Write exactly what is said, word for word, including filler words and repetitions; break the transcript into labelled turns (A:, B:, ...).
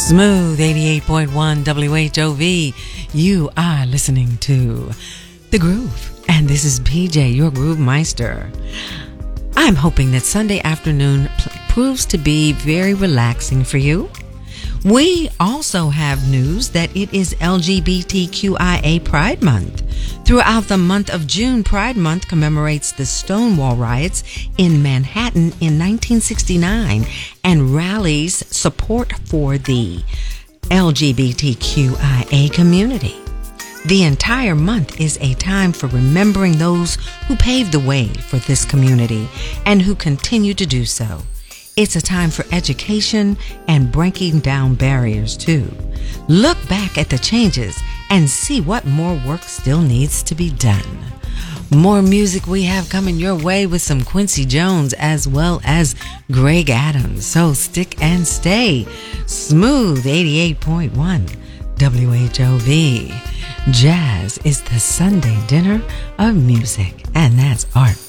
A: Smooth eighty-eight point one W H O V. You are listening to The Groove, and this is P J, your Groove Meister. I'm hoping that Sunday afternoon p- proves to be very relaxing for you. We also have news that it is L G B T Q I A Pride Month. Throughout the month of June, Pride Month commemorates the Stonewall riots in Manhattan in nineteen sixty-nine and rallies support for the L G B T Q I A community. The entire month is a time for remembering those who paved the way for this community and who continue to do so. It's a time for education and breaking down barriers, too. Look back at the changes and see what more work still needs to be done. More music we have coming your way with some Quincy Jones as well as Greg Adams. So stick and stay. Smooth eighty-eight point one W H O V. Jazz is the Sunday dinner of music, and that's art.